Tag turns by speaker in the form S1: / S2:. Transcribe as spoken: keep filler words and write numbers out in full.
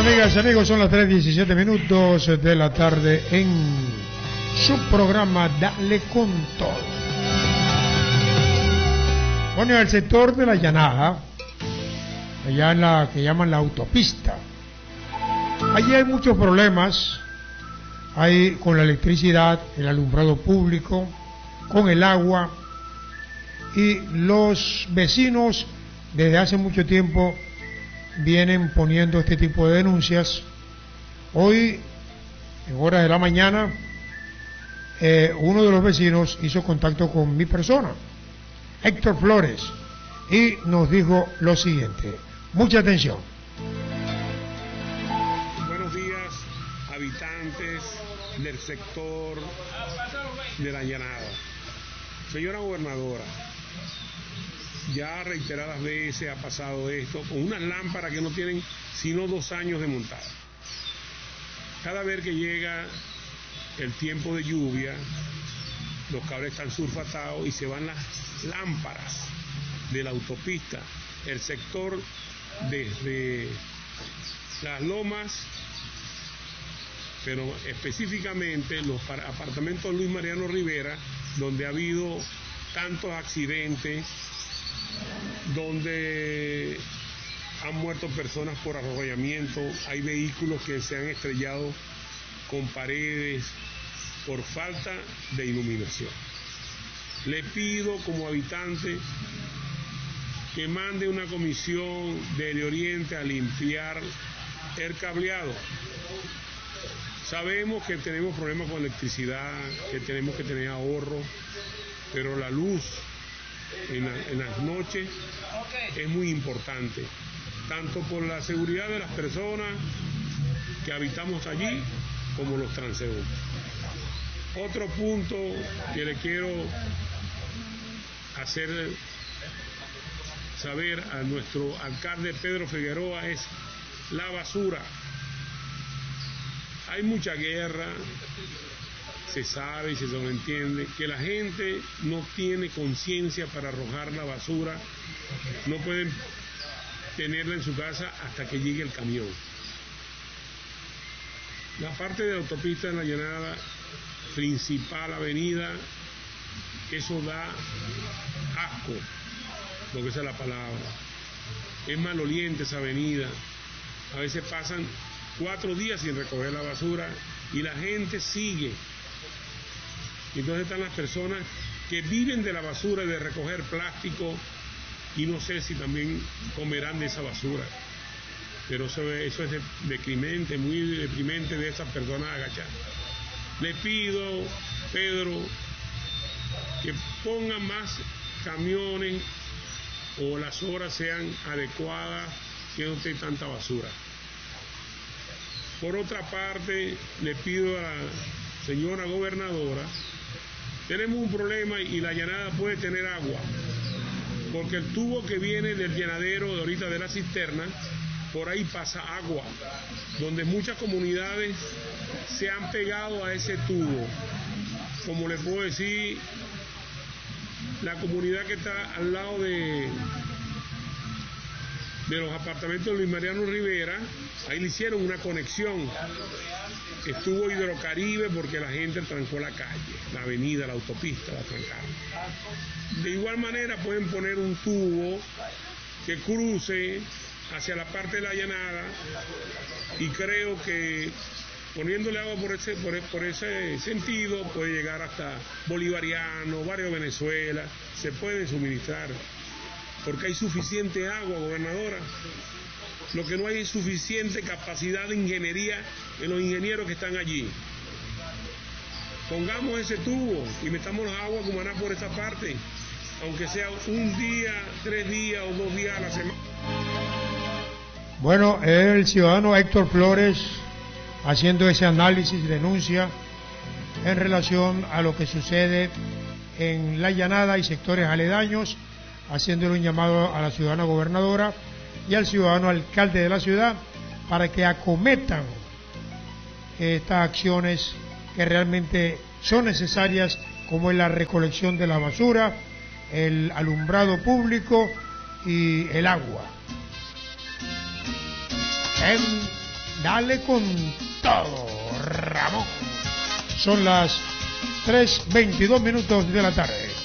S1: Amigas y amigos, son las tres diecisiete minutos de la tarde en su programa Dale con Todo. Bueno, el sector de la Llanada, allá en la que llaman la autopista, allí hay muchos problemas, hay con la electricidad, el alumbrado público, con el agua, y los vecinos desde hace mucho tiempo vienen poniendo este tipo de denuncias. Hoy, en horas de la mañana, eh, uno de los vecinos hizo contacto con mi persona, Héctor Flores, y nos dijo lo siguiente. Mucha atención.
S2: Buenos días, habitantes del sector de la Llanada. Señora gobernadora, ya reiteradas veces ha pasado esto con unas lámparas que no tienen sino dos años de montar. Cada vez que llega el tiempo de lluvia, los cables están sulfatados y se van las lámparas de la autopista. El sector desde Las Lomas, pero específicamente los apartamentos Luis Mariano Rivera, donde ha habido tantos accidentes, donde han muerto personas por arrollamiento, hay vehículos que se han estrellado con paredes por falta de iluminación. Le pido como habitante que mande una comisión del Oriente a limpiar el cableado. Sabemos que tenemos problemas con electricidad, que tenemos que tener ahorro, pero la luz en, la, en las noches es muy importante, tanto por la seguridad de las personas que habitamos allí como los transeúntes. Otro punto que le quiero hacer saber a nuestro alcalde Pedro Figueroa es la basura. Hay mucha guerra, se sabe y se sobreentiende que la gente no tiene conciencia para arrojar la basura, no pueden tenerla en su casa hasta que llegue el camión. La parte de la autopista en la Llanada, principal avenida, eso da asco, lo que esa es la palabra. Es maloliente esa avenida, a veces pasan cuatro días sin recoger la basura y la gente sigue. Entonces están las personas que viven de la basura y de recoger plástico, y no sé si también comerán de esa basura, pero eso, eso es deprimente, muy deprimente de esas personas agachadas. Le pido, Pedro, que pongan más camiones o las horas sean adecuadas, que no esté tanta basura. Por otra parte, le pido a la señora gobernadora, tenemos un problema y la Llanada puede tener agua, porque el tubo que viene del llenadero de ahorita de la cisterna, por ahí pasa agua, donde muchas comunidades se han pegado a ese tubo. Como les puedo decir, la comunidad que está al lado de, de los apartamentos de Luis Mariano Rivera, ahí le hicieron una conexión. Estuvo Hidrocaribe porque la gente trancó la calle, la avenida, la autopista, la trancaron. De igual manera pueden poner un tubo que cruce hacia la parte de la Llanada, y creo que poniéndole agua por ese, por, por ese sentido puede llegar hasta Bolivariano, Barrio Venezuela, se puede suministrar, porque hay suficiente agua, gobernadora. Lo que no hay es suficiente capacidad de ingeniería en los ingenieros que están allí. Pongamos ese tubo y metamos las aguas como hará por esta parte, aunque sea un día, tres días o dos días a la semana.
S1: Bueno, el ciudadano Héctor Flores haciendo ese análisis, denuncia en relación a lo que sucede en La Llanada y sectores aledaños, haciéndole un llamado a la ciudadana gobernadora y al ciudadano alcalde de la ciudad para que acometan estas acciones que realmente son necesarias, como es la recolección de la basura, el alumbrado público y el agua. En Dale con todo, Ramón. Son las tres veintidós minutos de la tarde.